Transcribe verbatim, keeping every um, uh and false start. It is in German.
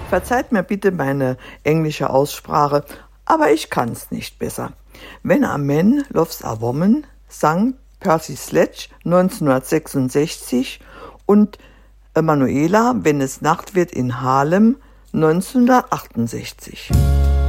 Verzeiht mir bitte meine englische Aussprache, aber ich kann's nicht besser. When a Man Loves a Woman sang Percy Sledge neunzehnhundertsechsundsechzig und Emanuela, Wenn es Nacht wird in Harlem neunzehnhundertachtundsechzig.